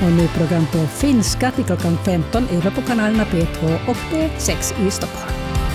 Och nu program på finska till klockan 15 över på kanalerna P2 och P6 i Stockholm.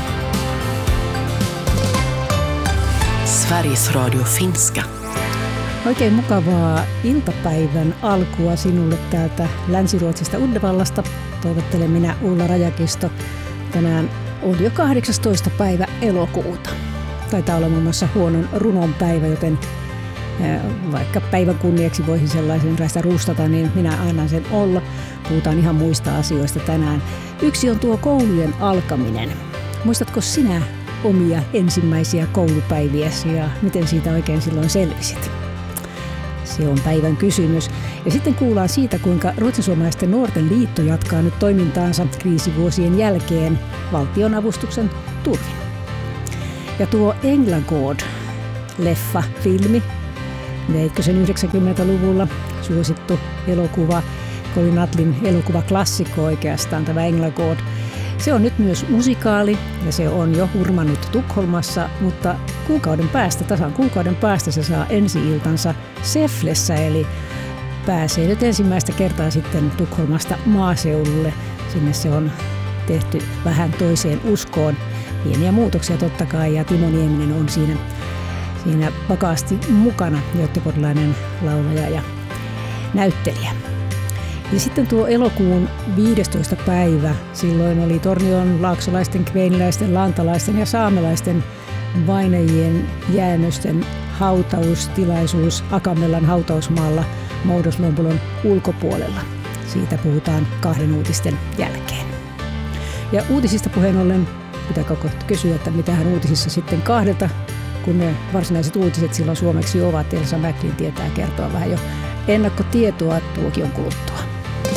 Sveriges Radio Finska. Oikein mukavaa iltapäivän alkua sinulle täältä Länsi-Ruotsista Uddevallasta. Toivottelen minä Ulla Rajakisto. Tänään on jo 18. päivä elokuuta. Taitaa olla muun muassa huonon runon päivä, joten vaikka päivän kunniaksi voisin sellaisen räistä rustata, niin minä annan sen olla. Puhutaan ihan muista asioista tänään. Yksi on tuo koulujen alkaminen. Muistatko sinä omia ensimmäisiä koulupäiviäsi ja miten siitä oikein silloin selvisit? Se on päivän kysymys. Ja sitten kuullaan siitä, kuinka Ruotsinsuomalaisten nuorten liitto jatkaa nyt toimintaansa kriisivuosien jälkeen valtionavustuksen turvin. Ja tuo Änglagård-leffa, filmi, veitkö sen 90-luvulla suosittu elokuva, Colin Attlin elokuvaklassikko oikeastaan tämä Änglagård. Se on nyt myös musikaali ja se on jo hurmannut Tukholmassa, mutta tasan kuukauden päästä se saa ensi-iltansa Säfflessä, eli pääsee nyt ensimmäistä kertaa sitten Tukholmasta maaseudulle. Sinne se on tehty vähän toiseen uskoon. Pieniä muutoksia totta kai, ja Timo Nieminen on siinä vakaasti mukana, göteborgilainen laulaja ja näyttelijä. Ja sitten tuo elokuun 15. päivä, silloin oli Tornion laaksolaisten, kveiniläisten, lantalaisten ja saamelaisten vainajien jäännösten hautaustilaisuus Akamellan hautausmaalla Moudoslompolon ulkopuolella. Siitä puhutaan 2 uutisten jälkeen. Ja uutisista puheen ollen pitää koko kysyä, että mitähän uutisissa sitten 2, kun ne varsinaiset uutiset silloin suomeksi ovat. Elsa Mäklin tietää kertoa vähän jo ennakkotietoa tuokion kuluttua.